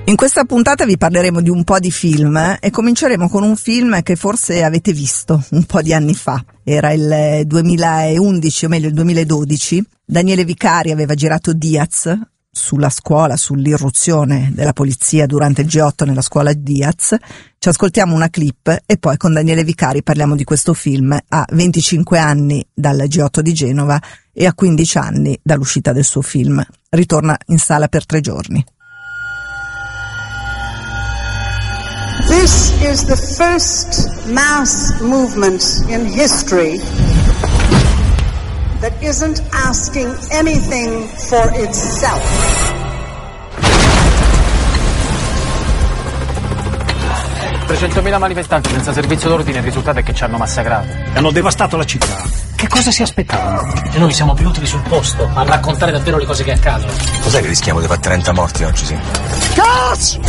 In questa puntata vi parleremo di un po' di film e cominceremo con un film che forse avete visto un po' di anni fa. Era il 2011, o meglio il 2012. Daniele Vicari aveva girato Diaz sulla scuola, sull'irruzione della polizia durante il G8 nella scuola Diaz. Ci ascoltiamo una clip e poi con Daniele Vicari parliamo di questo film a 25 anni dal G8 di Genova e a 15 anni dall'uscita del suo film. Ritorna in sala per 3 giorni. This is the first mass movement in history that isn't asking anything for itself. 300.000 manifestanti senza servizio d'ordine, il risultato è che ci hanno massacrato. Hanno devastato la città. Che cosa si aspettavano? E noi siamo più utili sul posto a raccontare davvero le cose che accadono. Cos'è che rischiamo di fare 30 morti oggi, sì? Cazzo!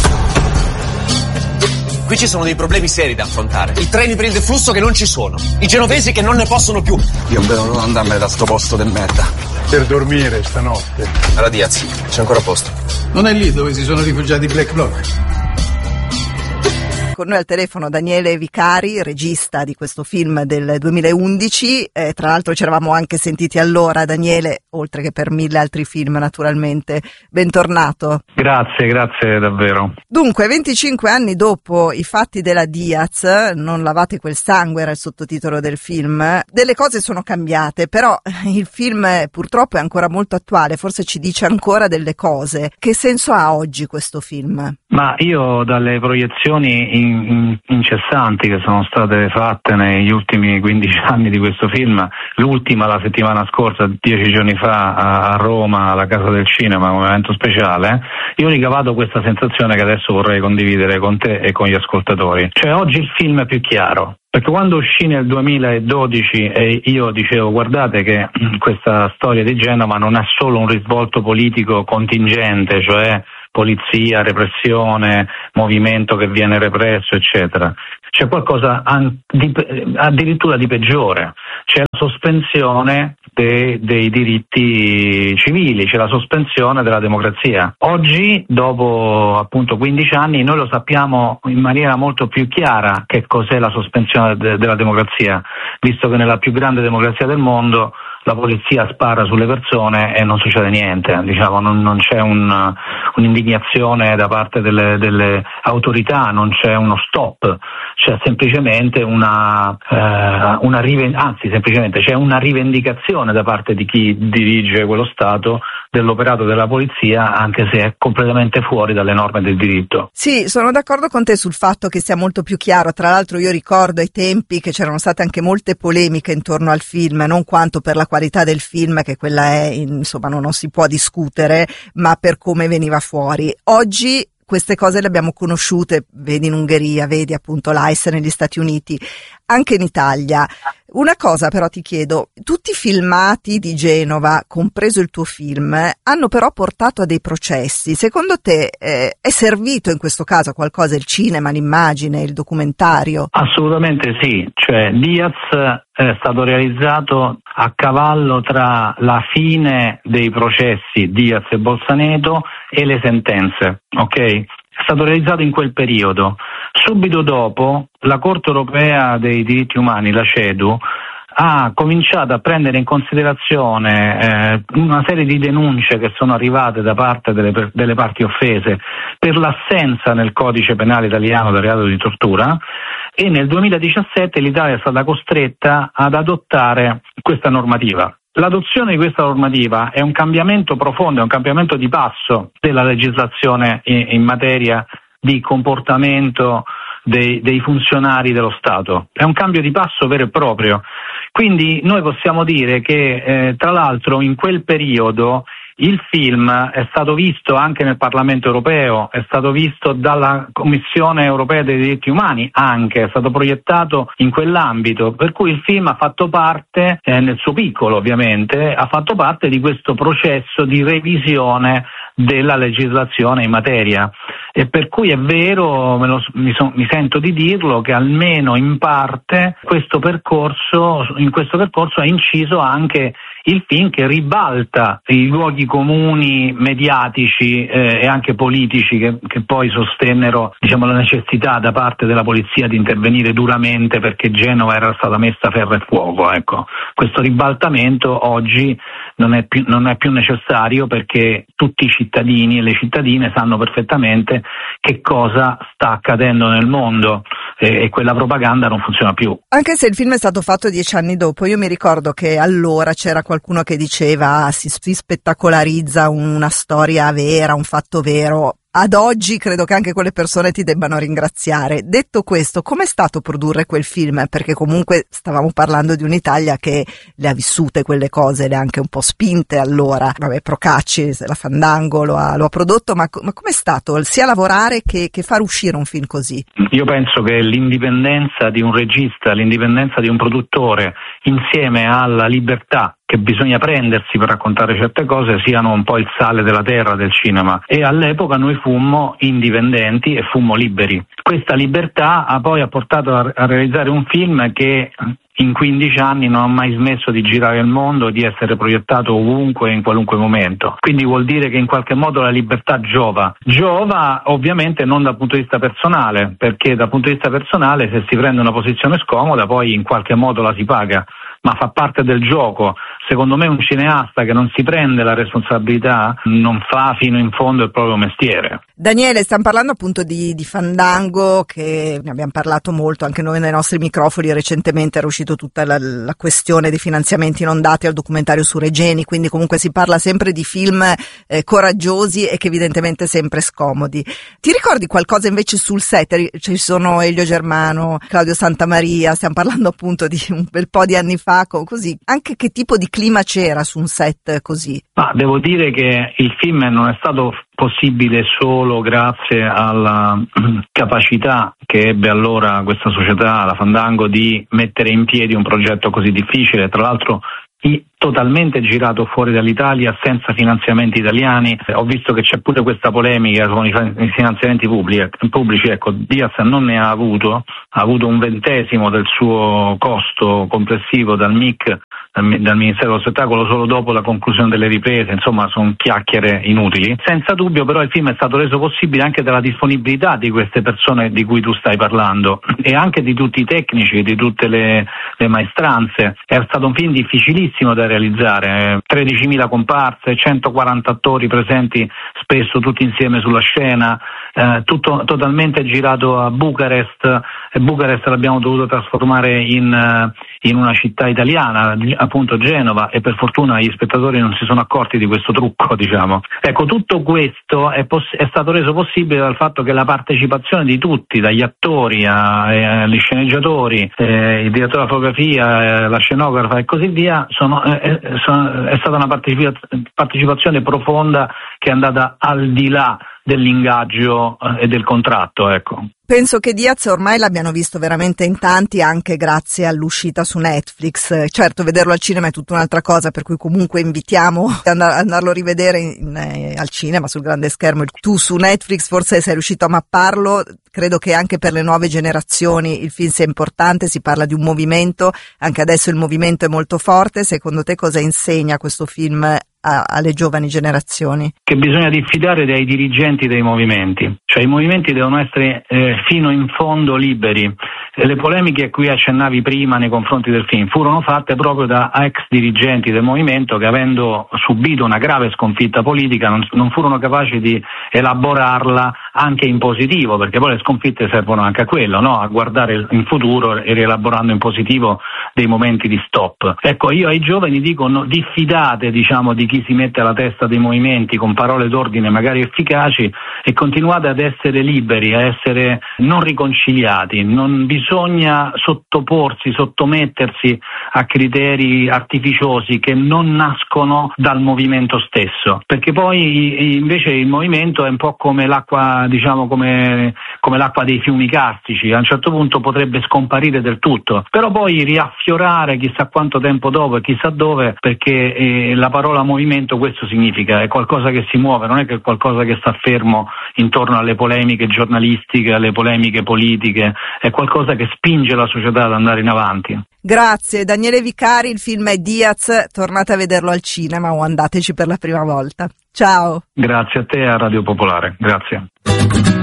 Qui ci sono dei problemi seri da affrontare. I treni per il deflusso che non ci sono. I genovesi che non ne possono più. Io devo andarmene da sto posto del merda. Per dormire stanotte. Alla Diaz, c'è ancora posto. Non è lì dove si sono rifugiati i Black Bloc? Con noi al telefono Daniele Vicari, regista di questo film del 2011. Tra l'altro ci eravamo anche sentiti allora, Daniele, oltre che per 1000 altri film naturalmente. Bentornato. Grazie davvero. Dunque, 25 anni dopo i fatti della Diaz, non lavate quel sangue era il sottotitolo del film, delle cose sono cambiate, però il film purtroppo è ancora molto attuale, forse ci dice ancora delle cose. Che senso ha oggi questo film? Ma io dalle proiezioni incessanti che sono state fatte negli ultimi 15 anni di questo film, l'ultima la settimana scorsa, 10 giorni fa a Roma, alla Casa del Cinema, un evento speciale, io ho ricavato questa sensazione che adesso vorrei condividere con te e con gli ascoltatori. Cioè oggi il film è più chiaro. Perché quando uscì nel 2012 e io dicevo guardate che questa storia di Genova non è solo un risvolto politico contingente, cioè polizia, repressione, movimento che viene represso, eccetera. C'è qualcosa addirittura di peggiore, c'è la sospensione dei diritti civili, c'è la sospensione della democrazia. Oggi, dopo appunto 15 anni, noi lo sappiamo in maniera molto più chiara che cos'è la sospensione della democrazia, visto che nella più grande democrazia del mondo la polizia spara sulle persone e non succede niente, diciamo, non c'è un'indignazione da parte delle autorità, non c'è uno stop, c'è semplicemente semplicemente c'è una rivendicazione da parte di chi dirige quello Stato dell'operato della polizia, anche se è completamente fuori dalle norme del diritto. Sì, sono d'accordo con te sul fatto che sia molto più chiaro. Tra l'altro io ricordo ai tempi che c'erano state anche molte polemiche intorno al film, non quanto per la qualità del film, che quella è, insomma, non si può discutere, ma per come veniva fuori. Oggi queste cose le abbiamo conosciute, vedi in Ungheria, vedi appunto l'AIS negli Stati Uniti, anche in Italia. Una cosa però ti chiedo, tutti i filmati di Genova, compreso il tuo film, hanno però portato a dei processi. Secondo te è servito in questo caso a qualcosa il cinema, l'immagine, il documentario? Assolutamente sì, cioè Diaz è stato realizzato a cavallo tra la fine dei processi Diaz e Bolzaneto e le sentenze, ok? È stato realizzato in quel periodo. Subito dopo la Corte Europea dei Diritti Umani, la CEDU, ha cominciato a prendere in considerazione una serie di denunce che sono arrivate da parte delle parti offese per l'assenza nel codice penale italiano del reato di tortura, e nel 2017 l'Italia è stata costretta ad adottare questa normativa. L'adozione di questa normativa è un cambiamento profondo, è un cambiamento di passo della legislazione in materia di comportamento dei funzionari dello Stato. È un cambio di passo vero e proprio. Quindi noi possiamo dire che tra l'altro in quel periodo il film è stato visto anche nel Parlamento europeo, è stato visto dalla Commissione europea dei diritti umani, anche è stato proiettato in quell'ambito, per cui il film ha fatto parte, nel suo piccolo ovviamente, ha fatto parte di questo processo di revisione della legislazione in materia, e per cui è vero, mi sento di dirlo, che almeno in parte in questo percorso ha inciso anche il film che ribalta i luoghi comuni mediatici e anche politici che poi sostennero, diciamo, la necessità da parte della polizia di intervenire duramente perché Genova era stata messa a ferro e fuoco. Ecco, questo ribaltamento oggi non è più necessario, perché tutti i cittadini e le cittadine sanno perfettamente che cosa sta accadendo nel mondo e quella propaganda non funziona più. Anche se il film è stato fatto 10 anni dopo, io mi ricordo che allora c'era qualcuno che diceva si spettacolarizza una storia vera, un fatto vero. Ad oggi credo che anche quelle persone ti debbano ringraziare. Detto questo, com'è stato produrre quel film? Perché comunque stavamo parlando di un'Italia che le ha vissute quelle cose, le ha anche un po' spinte allora. Vabbè, Procacci, la Fandango lo ha prodotto, ma com'è stato sia lavorare che far uscire un film così? Io penso che l'indipendenza di un regista, l'indipendenza di un produttore, insieme alla libertà che bisogna prendersi per raccontare certe cose, siano un po' il sale della terra del cinema. E all'epoca noi fummo indipendenti e fummo liberi. Questa libertà ha poi portato a realizzare un film che in 15 anni non ha mai smesso di girare il mondo e di essere proiettato ovunque, in qualunque momento. Quindi vuol dire che in qualche modo la libertà giova. Giova ovviamente non dal punto di vista personale, perché dal punto di vista personale se si prende una posizione scomoda poi in qualche modo la si paga, ma fa parte del gioco. Secondo me un cineasta che non si prende la responsabilità non fa fino in fondo il proprio mestiere. Daniele, stiamo parlando appunto di Fandango, che ne abbiamo parlato molto anche noi nei nostri microfoni. Recentemente era uscito tutta la questione dei finanziamenti non dati al documentario su Regeni, quindi comunque si parla sempre di film coraggiosi e che evidentemente sempre scomodi. Ti ricordi qualcosa invece sul set? Ci sono Elio Germano, Claudio Santamaria, stiamo parlando appunto di un bel po' di anni fa, così. Anche che tipo di clima c'era su un set così? Devo dire che il film non è stato possibile solo grazie alla capacità che ebbe allora questa società, la Fandango, di mettere in piedi un progetto così difficile, tra l'altro totalmente girato fuori dall'Italia, senza finanziamenti italiani. Ho visto che c'è pure questa polemica con i finanziamenti pubblici. Ecco, Diaz non ne ha avuto 1/20 del suo costo complessivo dal MIC, dal Ministero dello Spettacolo, solo dopo la conclusione delle riprese. Insomma, sono chiacchiere inutili. Senza dubbio però il film è stato reso possibile anche dalla disponibilità di queste persone di cui tu stai parlando e anche di tutti i tecnici, di tutte le maestranze. È stato un film difficilissimo da realizzare, 13.000 comparse, 140 attori presenti, spesso tutti insieme sulla scena, tutto totalmente girato a Bucarest, e Bucarest l'abbiamo dovuto trasformare in una città italiana, appunto Genova, e per fortuna gli spettatori non si sono accorti di questo trucco, diciamo. Ecco, tutto questo è stato reso possibile dal fatto che la partecipazione di tutti, dagli attori agli sceneggiatori, il direttore della fotografia, la scenografa e così via, è stata una partecipazione profonda che è andata al di là dell'ingaggio e del contratto, ecco. Penso che Diaz ormai l'abbiano visto veramente in tanti, anche grazie all'uscita su Netflix. Certo, vederlo al cinema è tutta un'altra cosa, per cui comunque invitiamo ad andarlo a rivedere al cinema, sul grande schermo. Tu su Netflix forse sei riuscito a mapparlo. Credo che anche per le nuove generazioni il film sia importante, si parla di un movimento, anche adesso il movimento è molto forte. Secondo te cosa insegna questo film alle giovani generazioni? Che bisogna diffidare dai dirigenti dei movimenti, cioè i movimenti devono essere fino in fondo liberi. Le polemiche a cui accennavi prima nei confronti del film furono fatte proprio da ex dirigenti del movimento che, avendo subito una grave sconfitta politica, non furono capaci di elaborarla anche in positivo, perché poi le sconfitte servono anche a quello, no? A guardare in futuro e rielaborando in positivo dei momenti di stop. Ecco, io ai giovani dico diffidate, diciamo, di chi si mette alla testa dei movimenti con parole d'ordine magari efficaci, e continuate ad essere liberi, a essere non riconciliati. Non bisogna sottomettersi a criteri artificiosi che non nascono dal movimento stesso, perché poi invece il movimento è un po' come l'acqua, diciamo come come l'acqua dei fiumi carstici, a un certo punto potrebbe scomparire del tutto, però poi riaffiorare chissà quanto tempo dopo e chissà dove, perché la parola movimento questo significa, è qualcosa che si muove, non è che è qualcosa che sta fermo intorno alle polemiche giornalistiche, alle polemiche politiche, è qualcosa che spinge la società ad andare in avanti. Grazie Daniele Vicari, il film è Diaz, tornate a vederlo al cinema o andateci per la prima volta. Ciao. Grazie a te e a Radio Popolare, grazie.